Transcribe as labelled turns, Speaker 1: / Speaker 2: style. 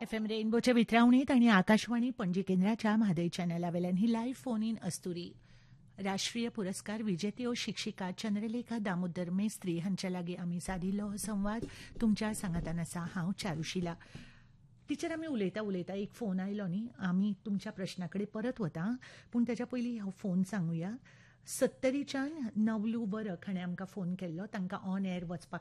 Speaker 1: FM रेनबोच्या वितरावणीत आणि आकाशवाणी पणजी केंद्राच्या म्हादय चॅनला वेल्यान ही लायव्ह फोन इन अस्तुरी राष्ट्रीय पुरस्कार विजेत्यो शिक्षिका चंद्रलेखा दामोदर मेस्त्री हांच्या लागीं आमी सादिल्लो हो संवाद तुमच्या सांगातान आसा हांव चारुशिला. टिचर आमी उलयता एक फोन आयलो न्ही, आमी तुमच्या प्रश्ना कडेन परत वता पूण ताच्या पयलीं हो फोन सांगुया. 70च्यान नवलू वरक हाणें आमकां फोन केल्लो, तांकां ऑन एअर वचपाक